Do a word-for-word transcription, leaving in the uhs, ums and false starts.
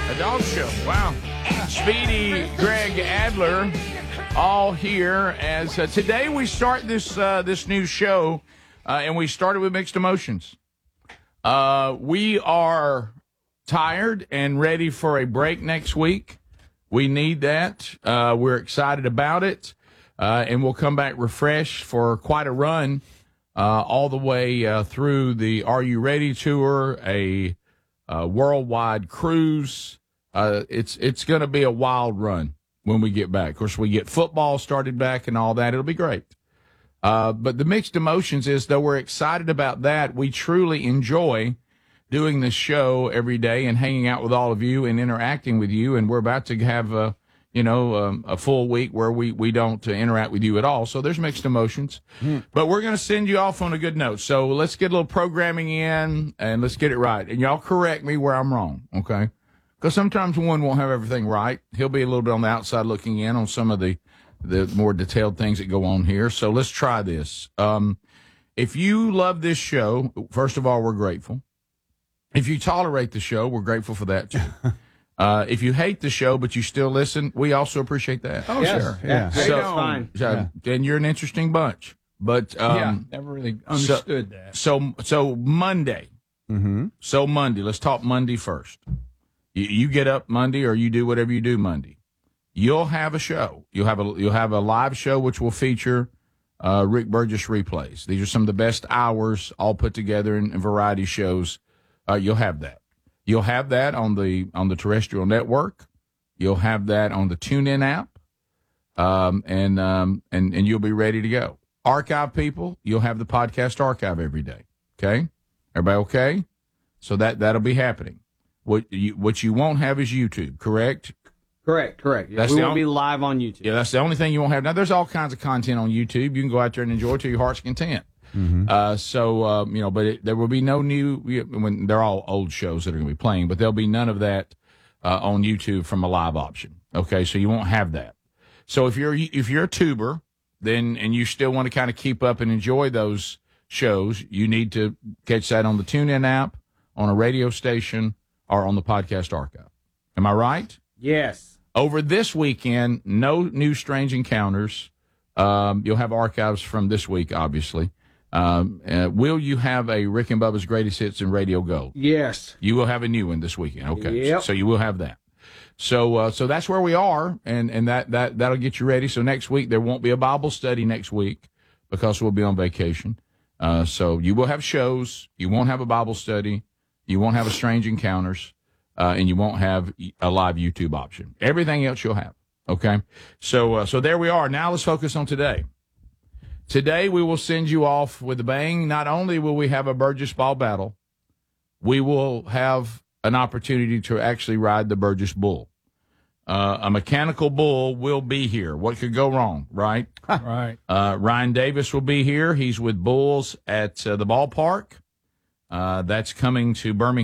A dog show. Wow. Speedy, Greg Adler, all here as uh, today we start this uh, this new show, uh, and we started with mixed emotions. Uh, we are tired and ready for a break next week. We need that. Uh, we're excited about it, uh, and we'll come back refreshed for quite a run uh, all the way uh, through the Are You Ready tour, a uh, worldwide cruise. Uh, it's it's going to be a wild run when we get back. Of course, we get football started back and all that. It'll be great. Uh, but the mixed emotions is, though we're excited about that, we truly enjoy doing this show every day and hanging out with all of you and interacting with you. And we're about to have a, you know, um, a full week where we, we don't uh, interact with you at all. So there's mixed emotions. Mm. But we're going to send you off on a good note. So let's get a little programming in and let's get it right. And y'all correct me where I'm wrong, okay? Because sometimes one won't have everything right. He'll be a little bit on the outside looking in on some of the, the more detailed things that go on here. So let's try this. Um, if you love this show, first of all, we're grateful. If you tolerate the show, we're grateful for that, too. uh, if you hate the show but you still listen, we also appreciate that. Oh, yes. Sure. Yeah. So, That's fine. So, yeah. Then you're an interesting bunch. But um, yeah, never really understood so, that. So, so Monday. Mm-hmm. So Monday. Let's talk Monday first. You, you get up Monday or you do whatever you do Monday. You'll have a show. You'll have a you'll have a live show which will feature uh, Rick Burgess replays. These are some of the best hours all put together in, in variety shows. Uh, you'll have that. You'll have that on the on the terrestrial network. You'll have that on the TuneIn app, um, and um, and and you'll be ready to go. Archive people, you'll have the podcast archive every day. Okay, everybody okay? So that that'll be happening. What you what you won't have is YouTube, correct? Correct, correct. That's we the won't only, be live on YouTube. Yeah, that's the only thing you won't have. Now, there's all kinds of content on YouTube. You can go out there and enjoy it to your heart's content. Mm-hmm. Uh, so, uh, you know, but it, there will be no new, when they're all old shows that are going to be playing, but there'll be none of that uh, on YouTube from a live option. Okay, so you won't have that. So if you're if you're a tuber, then and you still want to kind of keep up and enjoy those shows, you need to catch that on the TuneIn app, on a radio station, or on the podcast archive. Am I right? Yes. Over this weekend, no new Strange Encounters. Um, you'll have archives from this week, obviously. Um, uh, will you have a Rick and Bubba's Greatest Hits and Radio Gold? Yes. You will have a new one this weekend. Okay. Yep. So, so you will have that. So uh, so that's where we are, and, and that, that, that'll get you ready. So next week, there won't be a Bible study next week because we'll be on vacation. Uh, so you will have shows. You won't have a Bible study. You won't have a Strange Encounters. Uh, and you won't have a live YouTube option. Everything else you'll have, okay? So uh, so there we are. Now let's focus on today. Today we will send you off with a bang. Not only will we have a Burgess Ball battle, we will have an opportunity to actually ride the Burgess Bull. Uh, a mechanical bull will be here. What could go wrong, right? Right. Uh, Ryan Davis will be here. He's with Bulls at uh, the ballpark. Uh, that's coming to Birmingham.